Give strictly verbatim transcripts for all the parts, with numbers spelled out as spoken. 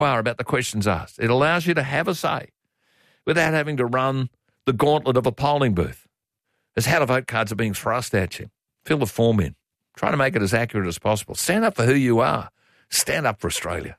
are about the questions asked. It allows you to have a say without having to run the gauntlet of a polling booth. As how to vote cards are being thrust at you. Fill the form in. Try to make it as accurate as possible. Stand up for who you are. Stand up for Australia.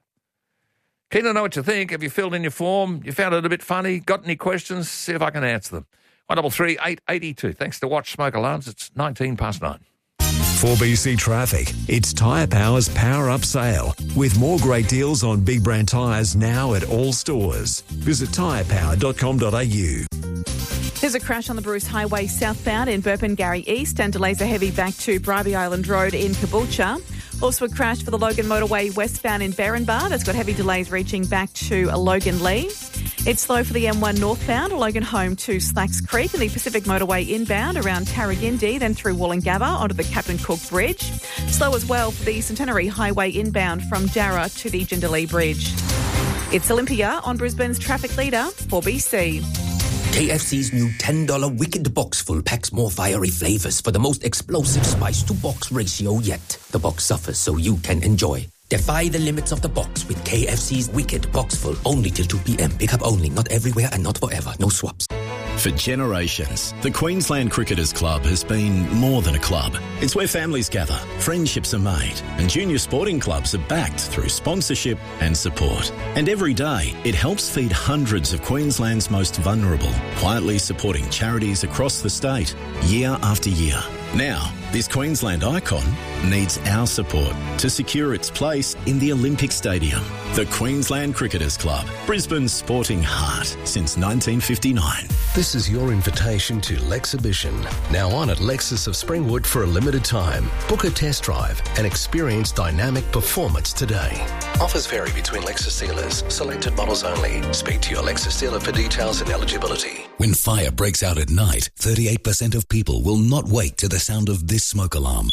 Keen to know what you think. Have you filled in your form? You found it a bit funny? Got any questions? See if I can answer them. one double three eight eight two. Thanks to Watch Smoke Alarms. It's nineteen past nine. four B C Traffic. It's Tyre Power's Power Up Sale with more great deals on big brand tyres now at all stores. Visit tyre power dot com dot a u. There's a crash on the Bruce Highway southbound in Burpengary East and delays are heavy back to Bribie Island Road in Caboolture. Also a crash for the Logan Motorway westbound in Berrinbar. That's got heavy delays reaching back to Logan Lee. It's slow for the M one northbound, Logan home to Slacks Creek, and the Pacific Motorway inbound around Tarragindi, then through Wollongabba onto the Captain Cook Bridge. Slow as well for the Centenary Highway inbound from Darra to the Jindalee Bridge. It's Olympia on Brisbane's traffic leader, four B C. K F C's new ten dollar Wicked Box Full packs more fiery flavours for the most explosive spice-to-box ratio yet. The box suffers so you can enjoy. Defy the limits of the box with K F C's Wicked Box Full. Only till two p.m. Pick up only, not everywhere and not forever. No swaps. For generations, the Queensland Cricketers Club has been more than a club. It's where families gather, friendships are made, and junior sporting clubs are backed through sponsorship and support. And every day, it helps feed hundreds of Queensland's most vulnerable, quietly supporting charities across the state, year after year. Now, this Queensland icon needs our support to secure its place in the Olympic Stadium. The Queensland Cricketers Club, Brisbane's sporting heart since nineteen fifty-nine. This is your invitation to Lexhibition, now on at Lexus of Springwood for a limited time. Book a test drive and experience dynamic performance today. Offers vary between Lexus dealers. Selected models only. Speak to your Lexus dealer for details and eligibility. When fire breaks out at night, thirty-eight percent of people will not wake to the sound of this smoke alarm.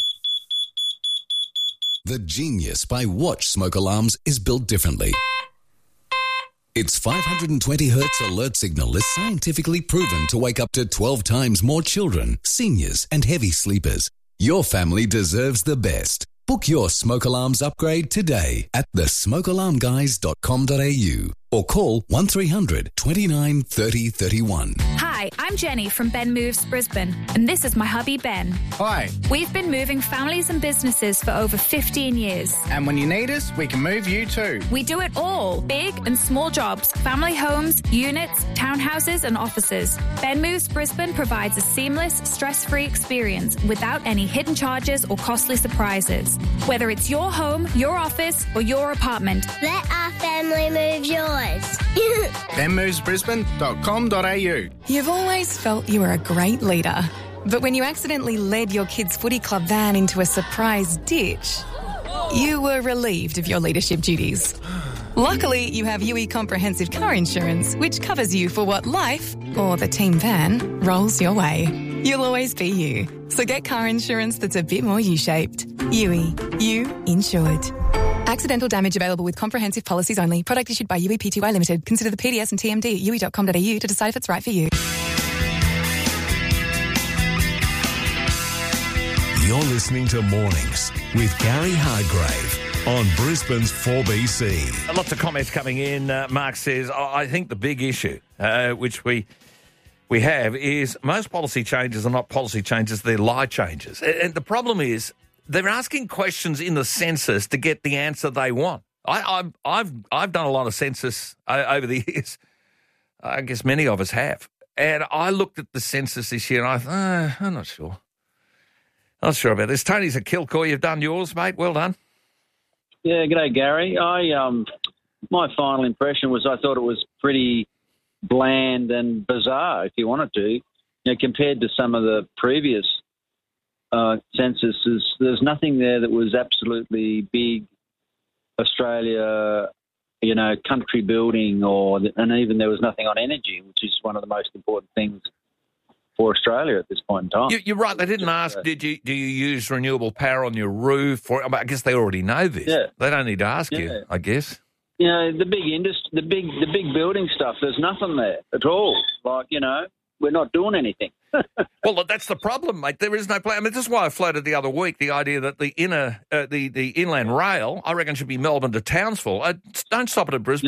The Genius by Watch Smoke Alarms is built differently. Its five hundred twenty hertz alert signal is scientifically proven to wake up to twelve times more children, seniors, and heavy sleepers. Your family deserves the best. Book your smoke alarms upgrade today at the smoke alarm guys dot com dot a u or call one three hundred twenty-nine thirty thirty-one. Hi, I'm Jenny from Ben Moves Brisbane, and this is my hubby Ben. Hi. We've been moving families and businesses for over fifteen years. And when you need us, we can move you too. We do it all, big and small jobs, family homes, units, townhouses and offices. Ben Moves Brisbane provides a seamless, stress-free experience without any hidden charges or costly surprises. Whether it's your home, your office or your apartment. Let our family move yours. ben moves brisbane dot com dot a u. You've always felt you were a great leader. But when you accidentally led your kids' footy club van into a surprise ditch, you were relieved of your leadership duties. Luckily, you have U E Comprehensive Car Insurance, which covers you for what life, or the team van, rolls your way. You'll always be you. So get car insurance that's a bit more U-shaped. U E. You insured. Accidental damage available with comprehensive policies only. Product issued by U E P T Y Limited. Consider the P D S and T M D at u e dot com dot a u to decide if it's right for you. You're listening to Mornings with Gary Hargrave on Brisbane's four B C. Lots of comments coming in. Uh, Mark says, I think the big issue, uh, which we we have, is most policy changes are not policy changes, they're lie changes. And the problem is, they're asking questions in the census to get the answer they want. I, I've, I've, I've done a lot of census over the years. I guess many of us have. And I looked at the census this year and I thought, uh, I'm not sure. Not sure about this. Tony's at Kilcoy. You've done yours, mate. Well done. Yeah, g'day, Gary. I um, my final impression was I thought it was pretty bland and bizarre, if you wanted to, you know, compared to some of the previous Uh, censuses. There's nothing there that was absolutely big Australia, you know, country building, or and even there was nothing on energy, which is one of the most important things for Australia at this point in time. You, you're right. They didn't ask, uh, did you do you use renewable power on your roof? Or I guess they already know this. Yeah. They don't need to ask yeah. you, I guess. You know, the big industry, the big, the big building stuff. There's nothing there at all. Like, you know, we're not doing anything. Well, look, that's the problem, mate. There is no plan. I mean, this is why I floated the other week the idea that the inner, uh, the the inland rail, I reckon, should be Melbourne to Townsville. Uh, don't stop it at Brisbane.